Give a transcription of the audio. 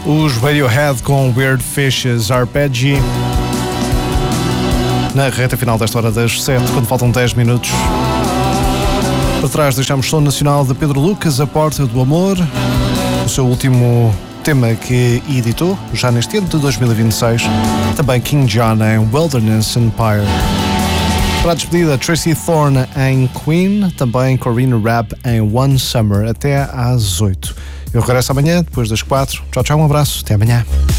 Os Radiohead com Weird Fishes Arpeggi. Na reta final desta hora das 7, quando faltam 10 minutos. Para trás deixamos som nacional de Pedro Lucas, A Porta do Amor. O seu último tema que editou, já neste ano de 2026. Também King John em Wilderness Empire. Para a despedida, Tracy Thorn em Queen. Também Corinne Rapp em One Summer. Até às 8. Eu regresso amanhã, depois das 4. Tchau, tchau, um abraço. Até amanhã.